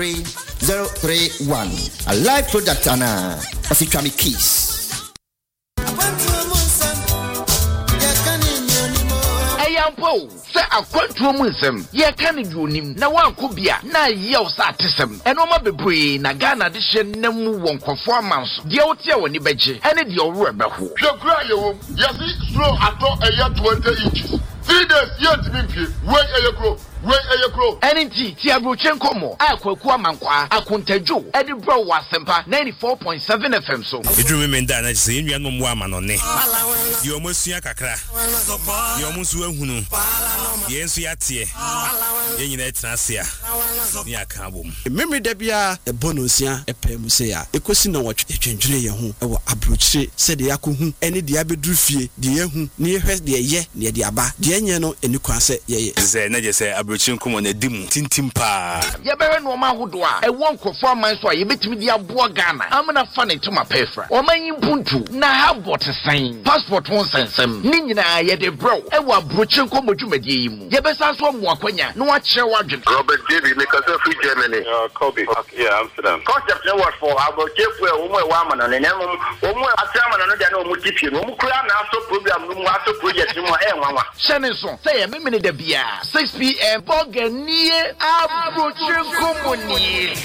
031. A live product Anna. Officially Kiss. Say a quantum musem, ye can you nim, na one could be na yell satism, and no more be na Ghana edition nemu won performance, the otia when you beji, and it your rubber who. Your cry, yes, slow at all a year 20 inches. 3 days yet to be wait a crow. Wait a crow. NT Tiabuchenko mo. Akwa mankwa. Akuntejo. Edinburgh Wasempa 94.7 FM so. Edru memenda na se enua no mo ama no ne. Ye omosua kakra. Ye omusu ehunu. Ye ensu yatie. Ye nyina etrasia. Ni aka bom. Memory da bia e bonosia e pemu se ya. Ekosi na wotwe etwendwene ye ho e wo abrochire se de yakohu ene de abedru fie de yehu ne yehwe de ye ne de aba. De enye no eni kwase ye. Ze na je se Chinkumo na dimu tintimpa ye bere no ma hodo a e won kofo man so a ye betimi dia boa Ghana amna fa ne to ma pefra o man yimpuntu na ha bot sign passport won sensem ni nyina ye de bro e wa Chinkumo modwumadie yimu ye besa so mo akwanya no a kire wadwen Robert David Nicosia free Germany Kobe yeah Amsterdam concept no what for about chefu e wo mo wa ma no ne nemu wo mo atama no de na o mo tipie no mo kura na so program no mo aso project mo e nwanwa shene so say ye memene da bia 6 p.m. Boganier Chinkumo ni